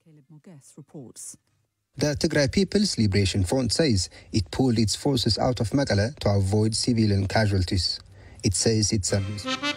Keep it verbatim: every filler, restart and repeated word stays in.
Caleb Mogues reports. The Tigray People's Liberation Front says it pulled its forces out of Mekelle to avoid civilian casualties. It says it's a